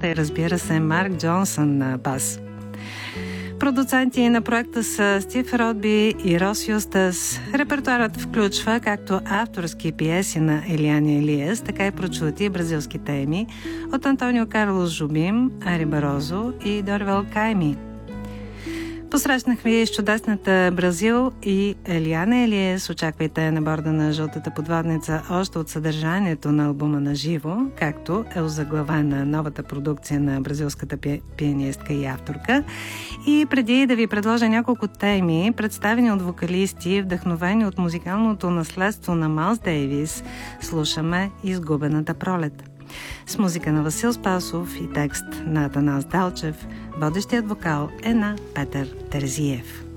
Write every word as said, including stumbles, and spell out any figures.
китарата и, разбира се, Марк Джонсън на бас. Продуценти на проекта са Стив Родби и Рос Юстас. Репертуарът включва както авторски пиеси на Елиана Елиас, така и прочути бразилски теми от Антонио Карлос Жубим, Ари Барозо и Дорвел Кайми. Посрещнах ви с чудесната Бразил и Елиана Елиас. Очаквайте на борда на Жълтата подводница още от съдържанието на албума на живо, както е озаглавена новата продукция на бразилската пи... пианистка и авторка. И преди да ви предложа няколко теми, представени от вокалисти, вдъхновени от музикалното наследство на Майлс Дейвис, слушаме Изгубената пролет. С музика на Васил Спасов и текст на Атанас Далчев, водещият вокал е на Петър Терзиев.